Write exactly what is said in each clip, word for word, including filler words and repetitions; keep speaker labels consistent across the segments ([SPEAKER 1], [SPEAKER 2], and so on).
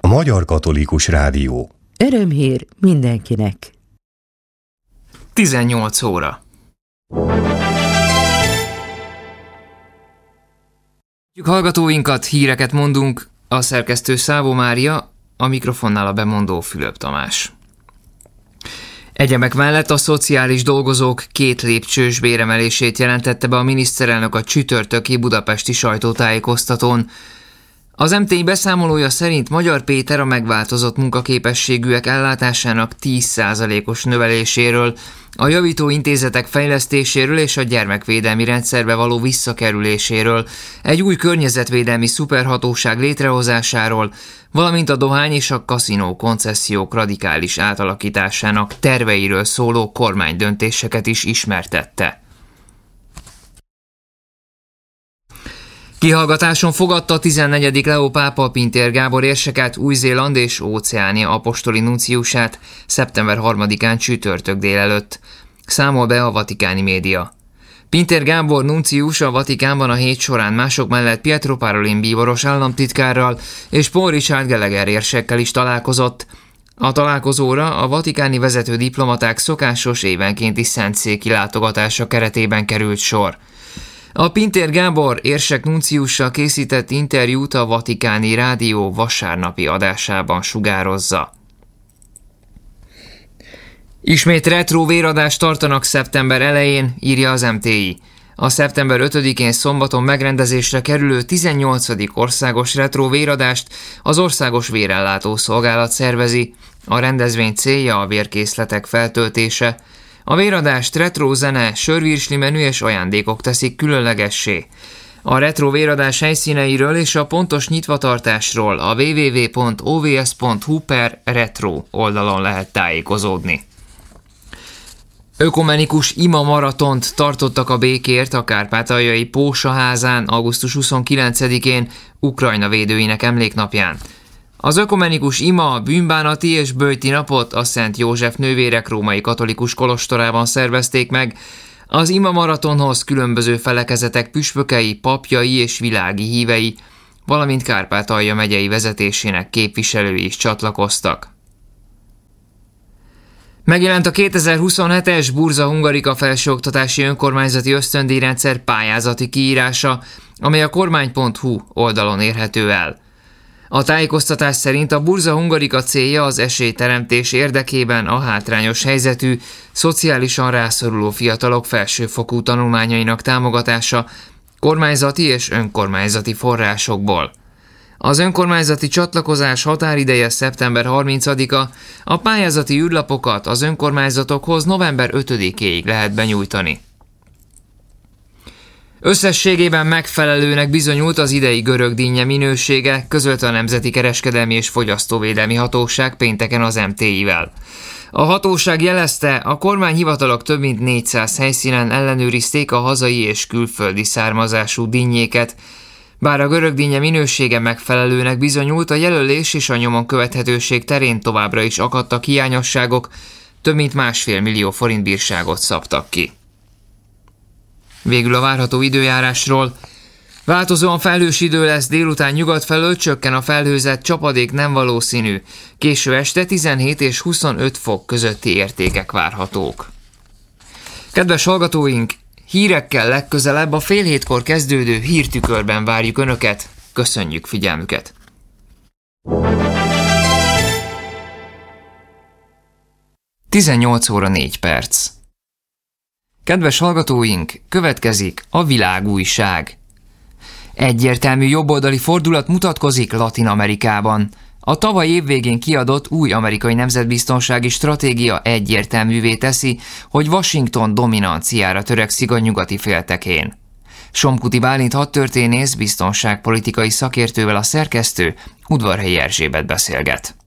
[SPEAKER 1] A Magyar Katolikus Rádió.
[SPEAKER 2] Örömhír mindenkinek.
[SPEAKER 3] tizennyolc óra. Hallgatóinkat, híreket mondunk, a szerkesztő Szávó Mária, a mikrofonnál a bemondó Fülöp Tamás. Egyebek mellett a szociális dolgozók két lépcsős béremelését jelentette be a miniszterelnök a csütörtöki budapesti sajtótájékoztatón. Az em té i beszámolója szerint Magyar Péter a megváltozott munkaképességűek ellátásának tíz százalékos növeléséről, a javító intézetek fejlesztéséről és a gyermekvédelmi rendszerbe való visszakerüléséről, egy új környezetvédelmi szuperhatóság létrehozásáról, valamint a dohány és a kaszinó koncesziók radikális átalakításának terveiről szóló kormánydöntéseket is ismertette. Kihallgatáson fogadta a tizennegyedik Leó pápa Pintér Gábor érseket, Új-Zéland és Óceánia apostoli nunciusát szeptember harmadikán csütörtök délelőtt. Számol be a vatikáni média. Pintér Gábor nuncius a Vatikánban a hét során mások mellett Pietro Parolin bíboros államtitkárral és Paul Richard Gallagher érsekkel is találkozott. A találkozóra a vatikáni vezető diplomaták szokásos évenkénti szentszéki látogatása keretében került sor. A Pintér Gábor érsek nunciussal készített interjút a Vatikáni Rádió vasárnapi adásában sugározza. Ismét retro véradást tartanak szeptember elején, írja az em té i. A szeptember ötödikén szombaton megrendezésre kerülő tizennyolcadik országos retro véradást az Országos Vérellátó Szolgálat szervezi. A rendezvény célja a vérkészletek feltöltése. A véradást retro zene, sörvirsli menü és ajándékok teszik különlegessé. A retro véradás helyszíneiről és a pontos nyitvatartásról a double-u double-u double-u pont o v s pont h u per retro oldalon lehet tájékozódni. Ökumenikus ima maratont tartottak a békért a kárpátaljai Pósaházán augusztus huszonkilencedikén, Ukrajna védőinek emléknapján. Az ökumenikus ima, bűnbánati és böjti napot a Szent József nővérek római katolikus kolostorában szervezték meg. Az ima maratonhoz különböző felekezetek püspökei, papjai és világi hívei, valamint Kárpátalja megyei vezetésének képviselői is csatlakoztak. Megjelent a kétezer-huszonhetes Burza Hungarika felsőoktatási önkormányzati ösztöndíjrendszer pályázati kiírása, amely a kormány pont hu oldalon érhető el. A tájékoztatás szerint a Burza Hungarika célja az esélyteremtés érdekében a hátrányos helyzetű, szociálisan rászoruló fiatalok felsőfokú tanulmányainak támogatása kormányzati és önkormányzati forrásokból. Az önkormányzati csatlakozás határideje szeptember harmincadika, a pályázati űrlapokat az önkormányzatokhoz november ötödikéig lehet benyújtani. Összességében megfelelőnek bizonyult az idei görög dinnye minősége, közölte a Nemzeti Kereskedelmi és Fogyasztóvédelmi Hatóság pénteken az em té i-vel. A hatóság jelezte, a kormányhivatalok több mint négyszáz helyszínen ellenőrizték a hazai és külföldi származású dinnyéket. Bár a görög dinnye minősége megfelelőnek bizonyult, a jelölés és a nyomon követhetőség terén továbbra is akadtak hiányosságok, több mint másfél millió forint bírságot szabtak ki. Végül a várható időjárásról. Változóan felhős idő lesz, délután nyugat felől, csökken a felhőzet, csapadék nem valószínű. Késő este tizenhét és huszonöt fok közötti értékek várhatók. Kedves hallgatóink, hírekkel legközelebb a fél hétkor kezdődő hírtükörben várjuk Önöket. Köszönjük figyelmüket! tizennyolc óra négy perc. Kedves hallgatóink, következik a Világújság. Egyértelmű jobboldali fordulat mutatkozik Latin Amerikában. A tavaly évvégén kiadott új amerikai nemzetbiztonsági stratégia egyértelművé teszi, hogy Washington dominanciára törekszik a nyugati féltekén. Somkuti Bálint hadtörténész biztonságpolitikai szakértővel a szerkesztő Udvarhelyi Erzsébet beszélget.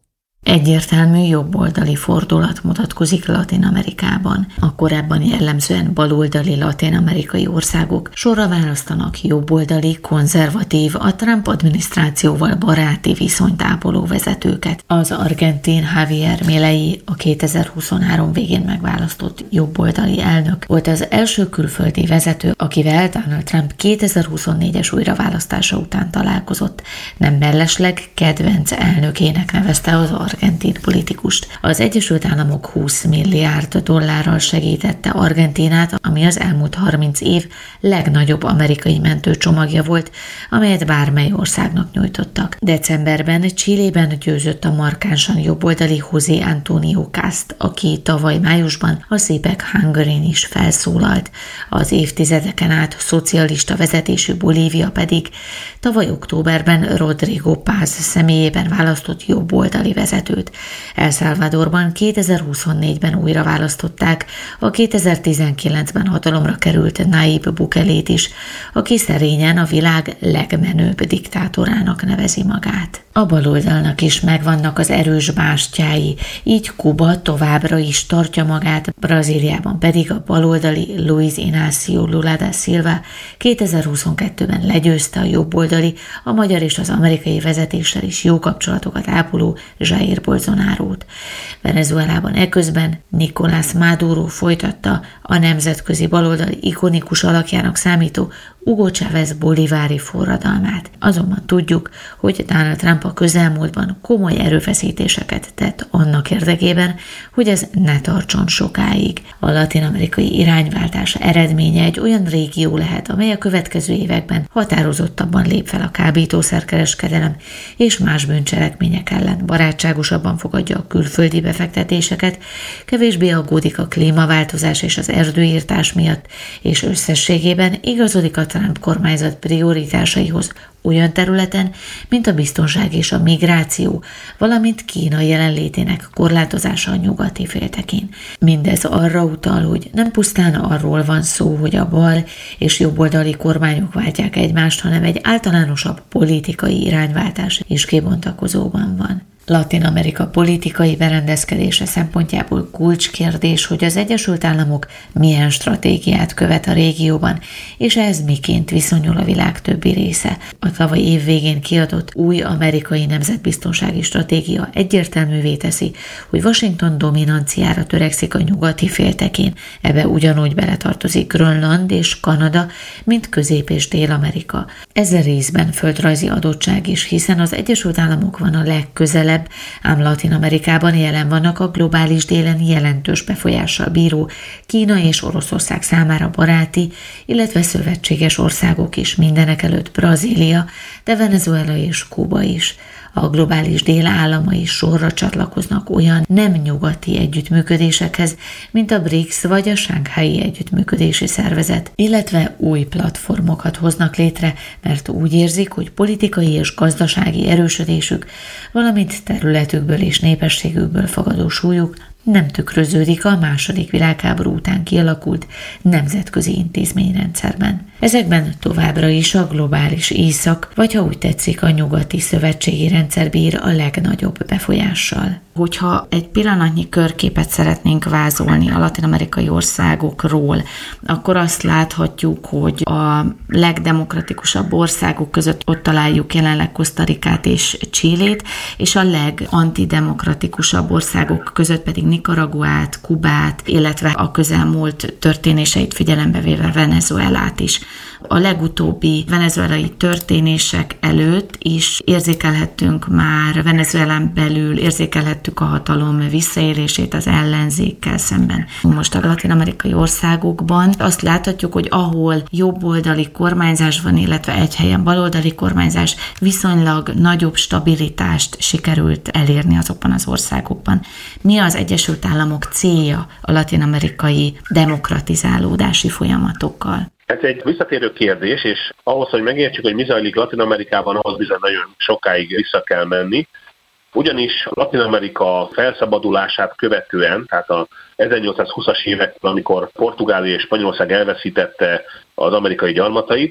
[SPEAKER 4] Egyértelmű jobboldali fordulat mutatkozik Latin-Amerikában. A korábban jellemzően baloldali latin-amerikai országok sorra választanak jobboldali, konzervatív, a Trump adminisztrációval baráti viszonyt ápoló vezetőket. Az argentin Javier Milei, a kétezer-huszonhárom végén megválasztott jobboldali elnök volt az első külföldi vezető, akivel Donald Trump kétezer-huszonnégyes újraválasztása után találkozott. Nem mellesleg kedvenc elnökének nevezte az argentin politikust. Az Egyesült Államok húsz milliárd dollárral segítette Argentínát, ami az elmúlt harminc év legnagyobb amerikai mentőcsomagja volt, amelyet bármely országnak nyújtottak. Decemberben Chilében győzött a markánsan jobboldali José Antonio Cast, aki tavaly májusban a Szépek Hungaryn is felszólalt. Az évtizedeken át szocialista vezetésű Bolívia pedig tavaly októberben Rodrigo Paz személyében választott jobboldali vezetőt. El Salvadorban kétezer-huszonnégyben újra választották a kétezer-tizenkilencben hatalomra került Nayib Bukelét is, aki szerényen a világ legmenőbb diktátorának nevezi magát. A baloldalnak is megvannak az erős bástyái, így Kuba továbbra is tartja magát, Brazíliában pedig a baloldali Luiz Inácio Lula da Silva kétezer-huszonkettőben legyőzte a jobboldali, a magyar és az amerikai vezetéssel is jó kapcsolatokat ápoló Jair Bolsonarót. Venezuelában eközben Nicolás Maduro folytatta a nemzetközi baloldali ikonikus alakjának számító Hugo Chávez bolivári forradalmát. Azonban tudjuk, hogy Donald Trump a közelmúltban komoly erőfeszítéseket tett annak érdekében, hogy ez ne tartson sokáig. A latin-amerikai irányváltás eredménye egy olyan régió lehet, amely a következő években határozottabban lép fel a kábítószerkereskedelem és más bűncselekmények ellen, barátságosabban fogadja a külföldi befektetéseket, kevésbé aggódik a klímaváltozás és az erdőírtás miatt, és összességében igazodik a Trump kormányzat prioritásaihoz olyan területen, mint a biztonság és a migráció, valamint Kína jelenlétének korlátozása a nyugati féltekén. Mindez arra utal, hogy nem pusztán arról van szó, hogy a bal és jobboldali kormányok váltják egymást, hanem egy általánosabb politikai irányváltás is kibontakozóban van. Latin-Amerika politikai berendezkedése szempontjából kulcskérdés, hogy az Egyesült Államok milyen stratégiát követ a régióban, és ehhez miként viszonyul a világ többi része. A tavaly év végén kiadott új amerikai nemzetbiztonsági stratégia egyértelművé teszi, hogy Washington dominanciára törekszik a nyugati féltekén. Ebbe ugyanúgy beletartozik Grönland és Kanada, mint Közép- és Dél-Amerika. Ezzel részben földrajzi adottság is, hiszen az Egyesült Államok van a legközelebb, ám Latin-Amerikában jelen vannak a globális délen jelentős befolyással bíró Kína és Oroszország számára baráti, illetve szövetséges országok is, mindenekelőtt Brazília, de Venezuela és Kuba is. A globális dél államai sorra csatlakoznak olyan nem nyugati együttműködésekhez, mint a BRICS vagy a Shanghai Együttműködési Szervezet, illetve új platformokat hoznak létre, mert úgy érzik, hogy politikai és gazdasági erősödésük, valamint területükből és népességükből fakadó súlyuk nem tükröződik a második világháború után kialakult nemzetközi intézményrendszerben. Ezekben továbbra is a globális észak, vagy ha úgy tetszik, a nyugati szövetségi rendszer bír a legnagyobb befolyással. Hogyha egy pillanatnyi körképet szeretnénk vázolni a latin-amerikai országokról, akkor azt láthatjuk, hogy a legdemokratikusabb országok között ott találjuk jelenleg Costa Ricát és Chilét, és a legantidemokratikusabb országok között pedig Nicaraguát, Kubát, illetve a közelmúlt történéseit figyelembe véve Venezuelát is. A legutóbbi venezuelai történések előtt is érzékelhettünk már Venezuelán belül, érzékelhettük a hatalom visszaélését az ellenzékkel szemben. Most a latin-amerikai országokban azt láthatjuk, hogy ahol jobboldali kormányzás van, illetve egy helyen baloldali kormányzás, viszonylag nagyobb stabilitást sikerült elérni azokban az országokban. Mi az Egyesült Államok célja a latin-amerikai demokratizálódási folyamatokkal?
[SPEAKER 5] Ez egy visszatérő kérdés, és ahhoz, hogy megértsük, hogy mi zajlik Latin-Amerikában, ahhoz bizony nagyon sokáig vissza kell menni. Ugyanis Latin-Amerika felszabadulását követően, tehát az ezernyolcszázhúszas években, amikor Portugália és Spanyolország elveszítette az amerikai gyarmatait,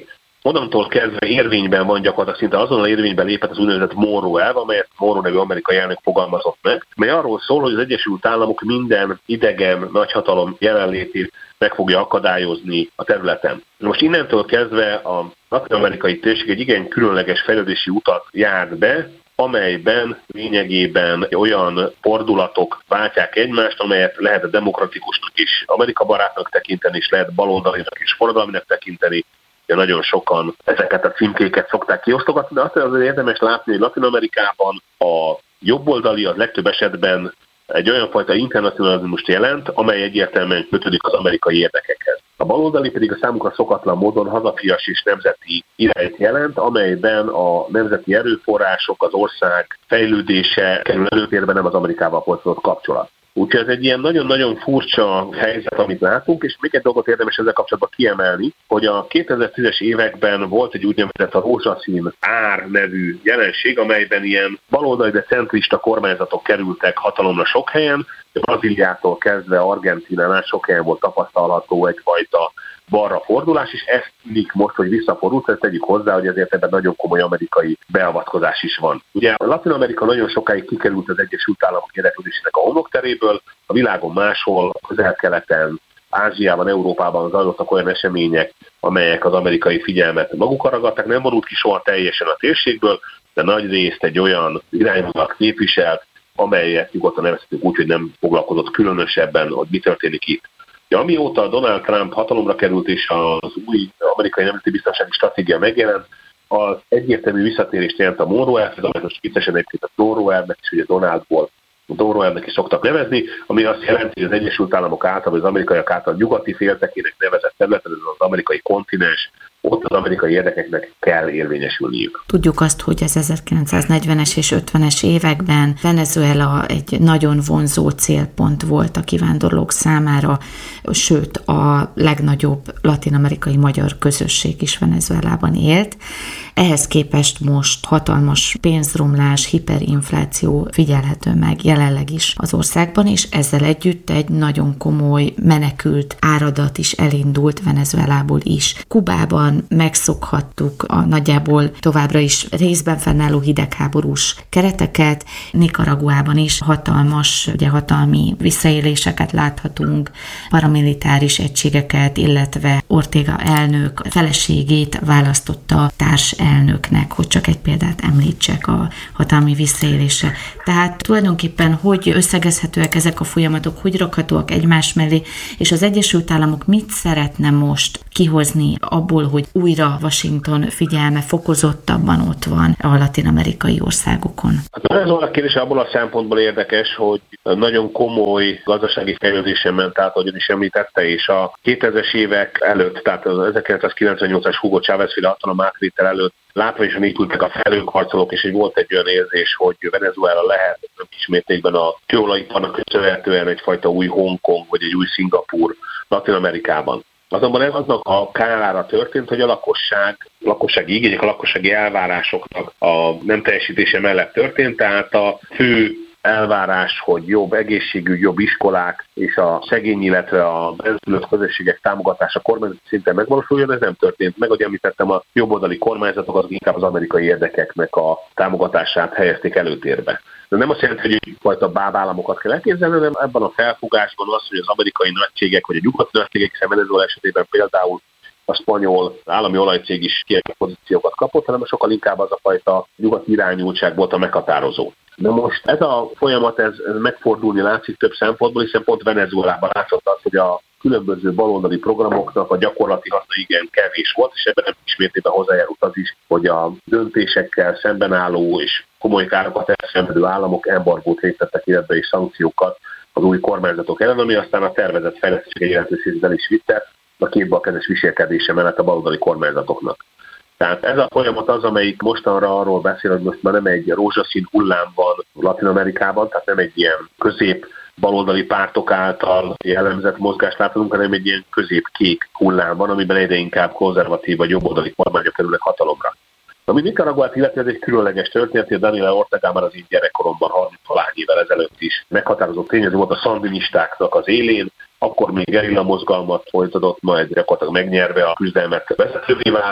[SPEAKER 5] onnantól kezdve érvényben van gyakorlatilag, szinte azonnal érvényben lépett az úgynevezett Monroe elv, amelyet Monroe nevű amerikai elnök fogalmazott meg, mely arról szól, hogy az Egyesült Államok minden idegen nagyhatalom jelenlétét meg fogja akadályozni a területen. Most innentől kezdve a latin-amerikai térség egy igen különleges fejlődési utat járt be, amelyben lényegében olyan fordulatok váltják egymást, amelyet lehet demokratikusnak is, Amerika barátnak tekinteni, és lehet baloldalinak is, forradalminak tekinteni. Ja, nagyon sokan ezeket a címkéket szokták kiosztogatni, de azt azért érdemes látni, hogy Latin-Amerikában a jobboldali az legtöbb esetben egy olyan fajta internacionalizmust jelent, amely egyértelműen kötődik az amerikai érdekekhez. A baloldali pedig a számukra szokatlan módon hazafias és nemzeti irányt jelent, amelyben a nemzeti erőforrások, az ország fejlődése kerül előtérbe, nem az Amerikával folytatott kapcsolat. Úgyhogy ez egy ilyen nagyon-nagyon furcsa helyzet, amit látunk, és még egy dolgot érdemes ezzel kapcsolatban kiemelni, hogy a kétezer-tízes években volt egy úgynevezett a rózsaszín ár nevű jelenség, amelyben ilyen baloldali, de centrista kormányzatok kerültek hatalomra sok helyen, de Brazíliától kezdve Argentínánál sok helyen volt tapasztalható egyfajta balra fordulás, és ez tűnik most, hogy visszafordult, ezt tegyük hozzá, hogy ezért ebben nagyon komoly amerikai beavatkozás is van. Ugye Latin-Amerika nagyon sokáig kikerült az Egyesült Államok érdeklődésének a homlokteréből, a világon máshol, közel-keleten, Ázsiában, Európában zajlottak olyan események, amelyek az amerikai figyelmet magukra ragadtak, nem vonult ki soha teljesen a térségből, de nagy részt egy olyan irányvonalat képviselt, amelyet nyugodtan nevezhetünk úgy, hogy nem foglalkozott különösebben, hogy mi történik itt. Ja, amióta Donald Trump hatalomra került és az új amerikai nemzeti biztonsági stratégia megjelent, az egyértelmű visszatérést jelent a Monroe elvhez, amelyet most viccesen egyébként a Monroe elvnek is, ugye Donaldból Monroe elvnek is szoktak nevezni, ami azt jelenti, hogy az Egyesült Államok által, vagy az amerikaiak által nyugati féltekének nevezett területen, ez az amerikai kontinens, ott az amerikai érdekeknek kell érvényesülniük.
[SPEAKER 4] Tudjuk azt, hogy az ezerkilencszáznegyvenes és ötvenes években Venezuela egy nagyon vonzó célpont volt a kivándorlók számára, sőt a legnagyobb latin-amerikai magyar közösség is Venezuelában élt. Ehhez képest most hatalmas pénzromlás, hiperinfláció figyelhető meg jelenleg is az országban, és ezzel együtt egy nagyon komoly menekült áradat is elindult Venezuelából is. Kubában megszokhattuk a nagyjából továbbra is részben fennálló hidegháborús kereteket, Nicaraguában is hatalmas, ugye hatalmi visszaéléseket láthatunk, paramilitáris egységeket, illetve Ortega elnök feleségét választotta társelnöknek, hogy csak egy példát említsek a hatalmi visszaélésre. Tehát tulajdonképpen hogy összegezhetőek ezek a folyamatok, hogy rakhatóak egymás mellé, és az Egyesült Államok mit szeretne most kihozni abból, hogy újra Washington figyelme fokozottabban ott van a latin-amerikai országokon?
[SPEAKER 5] Hát ez a kérdés abból a szempontból érdekes, hogy nagyon komoly gazdasági fejlődésen ment át, ahogy is említette, és a kétezres évek előtt, tehát az ezerkilencszázkilencvennyolcas Hugo Chávez-féle hatalom átvétel előtt látványosan épültek a felőharcolók, és volt egy olyan érzés, hogy Venezuela lehet nem kis mértékben a kőolajiparnak köszönhetően egyfajta új Hongkong, vagy egy új Szingapúr Latin-Amerikában. Azonban ez aznak a kárára történt, hogy a lakosság, lakossági igények, a lakossági elvárásoknak a nem teljesítése mellett történt, tehát a fő elvárás, hogy jobb egészségügy, jobb iskolák és a szegény, illetve a benszülött közösségek támogatása kormányzati szinten megvalósuljon, ez nem történt meg. Ahogy említettem, a jobboldali kormányzatok azok inkább az amerikai érdekeknek a támogatását helyezték előtérbe. De nem azt jelenti, hogy egyfajta bábállamokat kell elképzelni, hanem ebben a felfogásban az, hogy az amerikai nagycégek, vagy a nyugati nagycégek, hiszen Venezuela esetében például a spanyol állami olajcég is kiemelt pozíciókat kapott, hanem sokkal inkább az a fajta nyugati irányultság volt a meghatározó. De most ez a folyamat ez, ez megfordulni látszik több szempontból, hiszen pont Venezuelában látszott az, hogy a különböző baloldali programoknak a gyakorlati haszna igen kevés volt, és ebben nem ismétében hozzájárult az is, hogy a döntésekkel szemben álló és komoly károkat elszenvedő államok embargót léptettek életbe és szankciókat az új kormányzatok ellen, ami aztán a tervezett fejlesztések egy jelentős részben is vitte a képbalkezes viselkedése mellett a baloldali kormányzatoknak. Tehát ez a folyamat az, amelyik mostanra arról beszél, hogy most már nem egy rózsaszín hullám van Latin-Amerikában, tehát nem egy ilyen közép baloldali pártok által jellemzett mozgást látunk, hanem egy ilyen közép-kék hullám van, amiben egyre inkább konzervatív vagy jobboldali kormányok kerülnek hatalomra. Ami Nicaraguát illeti, ez egy különleges történet, hogy Daniel Ortega már az így gyerekkoromban harminc évvel ezelőtt is meghatározó tényező volt a szandinistáknak az élén, akkor még gerilla mozgalmat folytatott, majd gyakorlatilag megnyerve a küzdelmet vezetővé vált,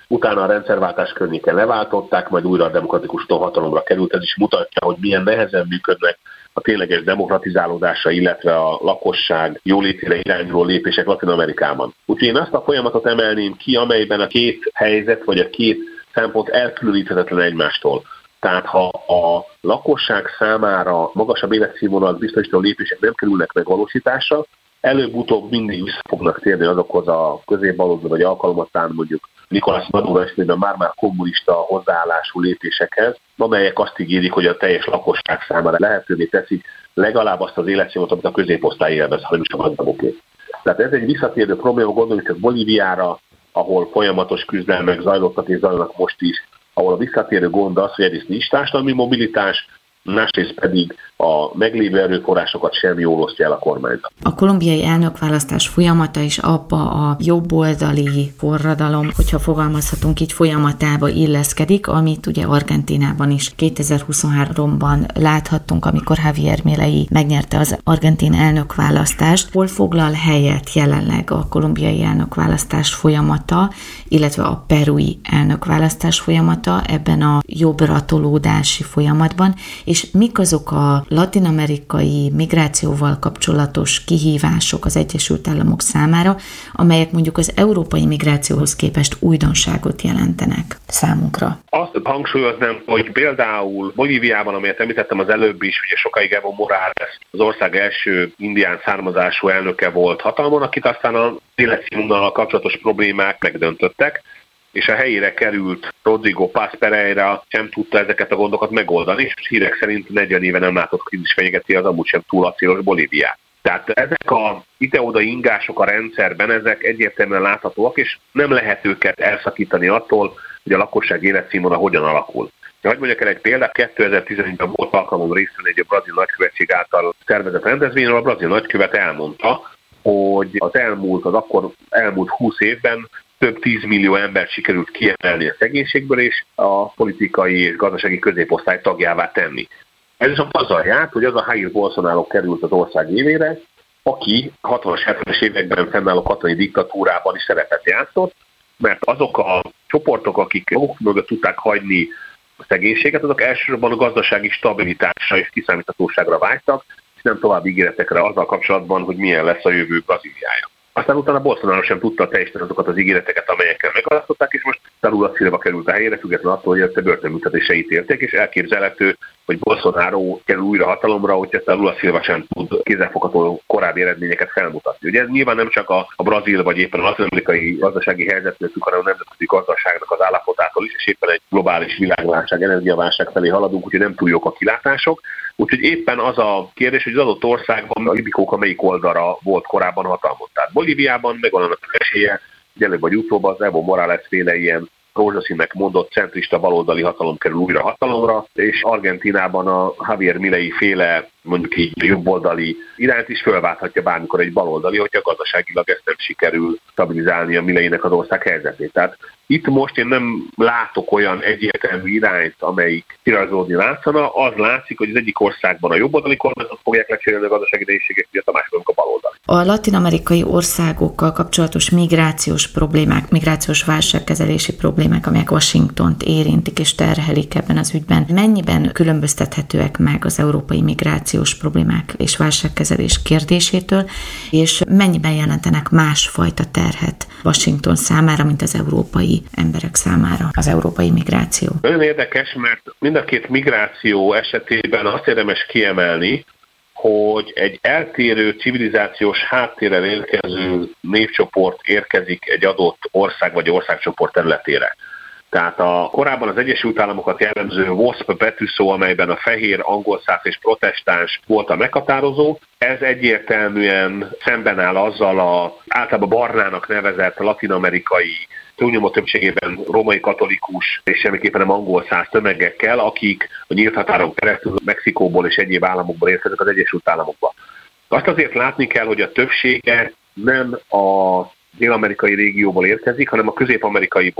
[SPEAKER 5] utána a rendszerváltás környéken leváltották, majd újra a demokratikus hatalomra került. Ez is mutatja, hogy milyen nehezen működnek a tényleges demokratizálódása, illetve a lakosság jólétére irányuló lépések Latin-Amerikában. Úgyhogy én azt a folyamatot emelném ki, amelyben a két helyzet vagy a két szempont elkülöníthetetlen egymástól. Tehát ha a lakosság számára magasabb életszínvonalat biztosító lépések nem kerülnek megvalósításra, előbb-utóbb mindig vissza fognak térni azokhoz a középbaloldali vagy alkalmattán mondjuk Nicolás Maduro esetében már-már kommunista hozzáállású lépésekhez, amelyek azt ígérik, hogy a teljes lakosság számára lehetővé teszik legalább azt az életszínvonalat, amit a középosztály élvez, hanem is a gazdagoké. Tehát ez egy visszatérő probléma, gondoljunk csak Bolíviára, ahol folyamatos küzdelmek zajlottak és zajlanak most is, ahol a visszatérő gond az, hogy egyrészt nincs társadalmi mobilitás, másrészt pedig a meglévő erőforrásokat sem jól osztja el a kormányzat.
[SPEAKER 4] A kolumbiai elnökválasztás folyamata is abba a jobboldali forradalom, hogyha fogalmazhatunk így, folyamatába illeszkedik, amit ugye Argentínában is kétezer-huszonháromban láthattunk, amikor Javier Milei megnyerte az argentin elnökválasztást. Hol foglal helyet jelenleg a kolumbiai elnökválasztás folyamata, illetve a perui elnökválasztás folyamata ebben a jobbra tolódási folyamatban, és mik azok a latin-amerikai migrációval kapcsolatos kihívások az Egyesült Államok számára, amelyek mondjuk az európai migrációhoz képest újdonságot jelentenek számunkra?
[SPEAKER 5] Azt hangsúlyoznám, hogy például Bolíviában, amelyet említettem az előbb is, ugye sokáig Evo Morales az ország első indián származású elnöke volt hatalmon, akit aztán az életszínvonallal kapcsolatos problémák megdöntöttek, és a helyére került Rodrigo Paz Pereira sem tudta ezeket a gondokat megoldani, és hírek szerint negyven éve nem látott krízis fenyegeti az amúgy sem túl acélos Bolíviát. Tehát ezek a ide-oda ingások a rendszerben, ezek egyértelműen láthatóak, és nem lehet őket elszakítani attól, hogy a lakosság életszínvonala hogyan alakul. Hogy mondjak el egy példát, kétezer-tizenegyben volt alkalmam részt venni egy brazil nagykövetség által szervezett rendezvényről, a brazil nagykövet elmondta, hogy az elmúlt, az akkor elmúlt húsz évben több tízmillió embert sikerült kiemelni a szegénységből, és a politikai és gazdasági középosztály tagjává tenni. Ez is azzal járt, hogy az a Jair Bolsonaro került az ország élére, aki hatvanas, hetvenes években fennálló katonai diktatúrában is szerepet játszott, mert azok a csoportok, akik maguk mögött tudták hagyni a szegénységet, azok elsősorban a gazdasági stabilitásra és kiszámíthatóságra vágytak, és nem további ígéretekre azzal kapcsolatban, hogy milyen lesz a jövő Brazíliája. Aztán utána Bolsonaro sem tudta teljesíteni azokat az ígéreteket, amelyekkel megválasztották, és most Lula Silva került a helyére, függetlenül attól, hogy ezt börtönbüntetésre ítélték, és elképzelhető, hogy Bolsonaro kerül újra hatalomra, hogy ezt a Lula Silva sem tud kézzelfogható korábbi eredményeket felmutatni. Ugye ez nyilván nem csak a, a brazil vagy éppen a latin-amerikai gazdasági helyzetről függ, hanem a nemzetközi gazdaságnak az állapotától is, és éppen egy globális világválság, energiaválság felé haladunk, úgyhogy nem túl jók a kilátások. Úgyhogy éppen az a kérdés, hogy az adott országban a libikók a melyik oldalra volt korábban hatalmon. Tehát Bolíviában megvan annak az esélye, hogy előbb vagy utóbb az Evo Morales féle ilyen rózsaszínnek mondott centrista baloldali hatalom kerül újra hatalomra, és Argentínában a Javier Milei féle, mondjuk így jobboldali irányt is fölválthatja bármikor egy baloldali, hogyha gazdaságilag ezt nem sikerül stabilizálni a Mileinek az ország helyzetét. Tehát itt most én nem látok olyan egyértelmű irányt, amelyik kirajzolódni látszana. Az látszik, hogy az egyik országban a jobboldali kormányzatot fogják lecserélni a gazdasági nehézségeket, a másikon a baloldali.
[SPEAKER 4] A latin-amerikai országokkal kapcsolatos migrációs problémák, migrációs válságkezelési problémák, amelyek Washingtont érintik és terhelik ebben az ügyben, mennyiben különböztethetőek meg az európai migrációs problémák és válságkezelés kérdésétől, és mennyiben jelentenek másfajta terhet Washington számára, mint az európai emberek számára az európai migráció?
[SPEAKER 5] Nagyon érdekes, mert mind a két migráció esetében azt érdemes kiemelni, hogy egy eltérő civilizációs háttérrel érkező népcsoport érkezik egy adott ország vagy országcsoport területére. Tehát a, korábban az Egyesült Államokat jellemző WASP betűszó, amelyben a fehér, angolszász és protestáns volt a meghatározó, ez egyértelműen szemben áll azzal a általában barnának nevezett latin-amerikai, túlnyomó többségében római katolikus és semmiképpen nem angolszász tömegekkel, akik a nyílt határon keresztül Mexikóból és egyéb államokból érkeznek az Egyesült Államokba. Azt azért látni kell, hogy a többsége nem a dél-amerikai régióból érkezik, hanem a közép-amerikaiból,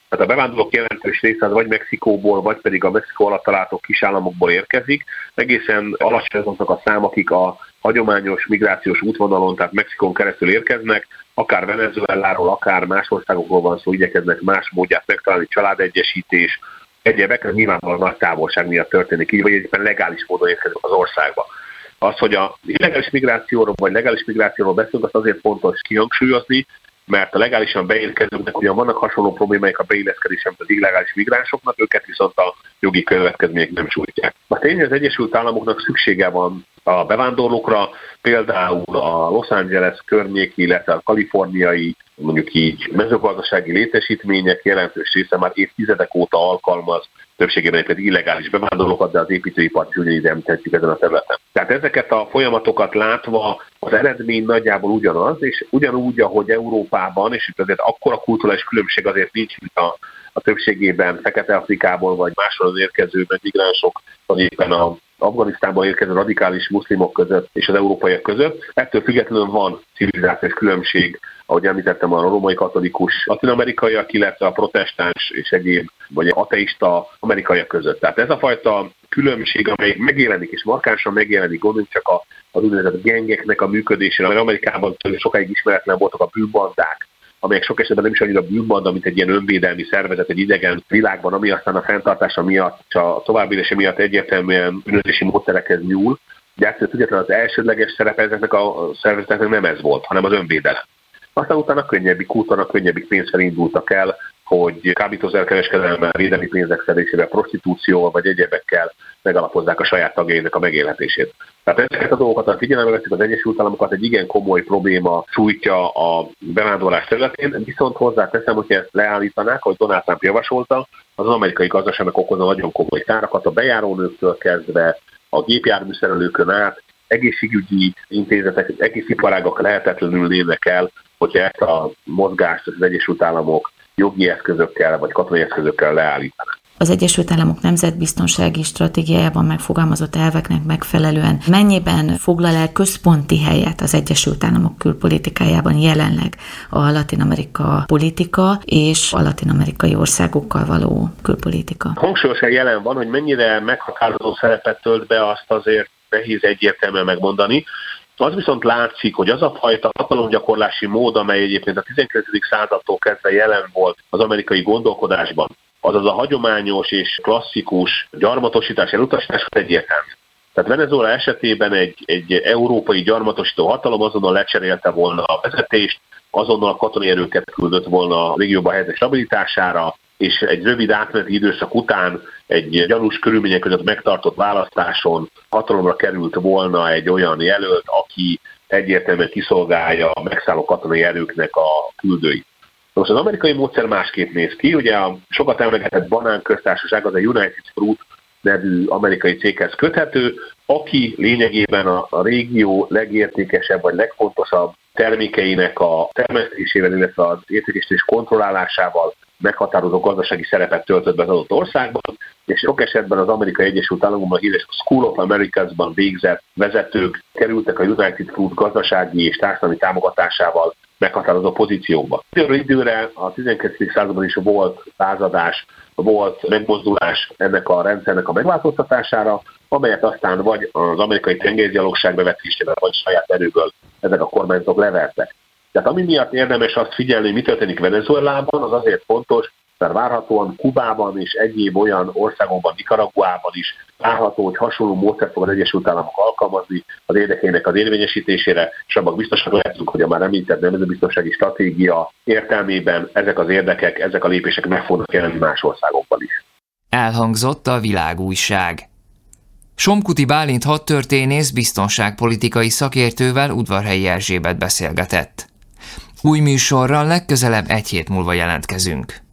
[SPEAKER 5] Tehát a bevándorlók jelentős része vagy Mexikóból, vagy pedig a Mexikó alatt található kisállamokból érkezik. Egészen alacsony azoknak a szám, akik a hagyományos migrációs útvonalon, tehát Mexikón keresztül érkeznek, akár Venezueláról, akár más országokról van szó, igyekeznek más módját megtalálni, családegyesítés, egyébek, ez nyilvánvalóan nagy távolság miatt történik így, vagy éppen legális módon érkezik az országba. Az, hogy a illegális migrációról vagy legális migrációról beszélünk, azt azért fontos kihangsúlyozni, mert a legálisan beérkezőknek ugyan vannak hasonló problémáik a beilleszkedésben, mint az illegális migránsoknak, őket viszont a jogi következmények nem sújtják. A tény, hogy az Egyesült Államoknak szüksége van a bevándorlókra, például a Los Angeles környéki, illetve a kaliforniai, mondjuk így mezőgazdasági létesítmények jelentős része már évtizedek óta alkalmaz, többségében pedig illegális bevándorlókat, de az építőipart is ugyanígy említhetjük ezen a területen. Tehát ezeket a folyamatokat látva az eredmény nagyjából ugyanaz, és ugyanúgy, ahogy Európában, és itt azért akkora kulturális különbség azért nincs, mint a, a többségében Fekete-Afrikából vagy máshol érkező migránsok, vagy éppen a Afganisztánból érkező radikális muszlimok között és az európaiak között. Ettől függetlenül van civilizációs különbség, ahogy említettem, a római katolikus latin-amerikaiak, illetve a protestáns és egyéb, vagy ateista amerikaiak között. Tehát ez a fajta különbség, amely megjelenik és markánsan megjelenik, gondoljunk csak a, az úgynevezett gengeknek a működésére, amely Amerikában sokáig ismeretlen voltak a bűnbandák, amelyek sok esetben nem is annyira bűnbanda, mint egy ilyen önvédelmi szervezet egy idegen világban, ami aztán a fenntartása miatt, és a továbbélése miatt egyértelműen bűnözési módszerekhez nyúl. De ettől függetlenül az elsődleges szerepe ezeknek a szervezeteknek nem ez volt, hanem az önvédelem. Aztán utána könnyebbik úton, a könnyebbik pénzzel indultak el, hogy kábítószerkereskedelemmel, védelmi pénzek szedésével, prostitúcióval vagy egyebekkel megalapozzák a saját tagjainak a megélhetését. Tehát ezeket a dolgokat, ha figyelembe veszik, az Egyesült Államokat egy igen komoly probléma sújtja a bevándorlás területén, viszont hozzáteszem, hogy ezt leállítanák, ahogy Donald Trump javasolta, az amerikai gazdaságnak okozna nagyon komoly károkat, a bejárónőktől kezdve a gépjárműszerelőkön át, egészségügyi intézetek, egész iparágak lehetetlenül lépnek el, hogyha ezt a mozgást az Egyesült Államok jogi eszközökkel vagy katonai eszközökkel leállítanak.
[SPEAKER 4] Az Egyesült Államok nemzetbiztonsági stratégiájában megfogalmazott elveknek megfelelően mennyiben foglal el központi helyet az Egyesült Államok külpolitikájában jelenleg a Latin-Amerika politika és a latin-amerikai országokkal való külpolitika?
[SPEAKER 5] Hangsúlyosan jelen van, hogy mennyire meghatározó szerepet tölt be, azt azért nehéz egyértelműen megmondani. Az viszont látszik, hogy az a fajta hatalomgyakorlási mód, amely egyébként a tizenkilencedik századtól kezdve jelen volt az amerikai gondolkodásban, azaz a hagyományos és klasszikus gyarmatosítás elutasítás egyértelmű. Tehát Venezuela esetében egy, egy európai gyarmatosító hatalom azonnal lecserélte volna a vezetést, azonnal a katonai erőket küldött volna a régióban a helyzet stabilitására, és egy rövid átmeneti időszak után egy gyanús körülmények között megtartott választáson hatalomra került volna egy olyan jelölt, aki egyértelműen kiszolgálja a megszálló katonai erőknek a küldőit. Most az amerikai módszer másképp néz ki, ugye a sokat emlegetett banánköztársaság az a United Fruit nevű amerikai céghez köthető, aki lényegében a, a régió legértékesebb vagy legfontosabb termékeinek a termesztésével, illetve az értékesítés kontrollálásával meghatározó gazdasági szerepet töltött be az adott országban, és sok esetben az Amerikai Egyesült Államokban híres School of Americas-ban végzett vezetők kerültek a United Fruit gazdasági és társadalmi támogatásával meghatározó pozíciókba. Időről időre a tizenkilencedik században is volt lázadás, volt megmozdulás ennek a rendszernek a megváltoztatására, amelyet aztán vagy az amerikai tengergyalogság bevetésével, vagy saját erőből ezek a kormányzatok levertek. Tehát ami miatt érdemes azt figyelni, hogy mi történik Venezuelában, az azért fontos, mert várhatóan Kubában és egyéb olyan országokban, Nicaraguában is várható, hogy hasonló módszert fog az Egyesült Államok alkalmazni az érdekeinek az érvényesítésére, és abban biztosak lehetünk, hogy a már említett nemzetbiztonsági stratégia értelmében ezek az érdekek, ezek a lépések meg fognak jelenni más országokban is.
[SPEAKER 3] Elhangzott a Világújság. Somkuti Bálint hadtörténész biztonságpolitikai szakértővel Udvarhelyi Erzsébet beszélgetett. Új műsorral legközelebb egy hét múlva jelentkezünk.